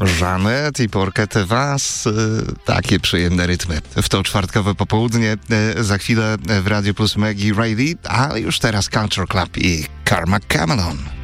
Żanet i Porquete Was, takie przyjemne rytmy. W to czwartkowe popołudnie, za chwilę w Radio Plus Maggie Reilly, ale już teraz Culture Club i Karma Cameron.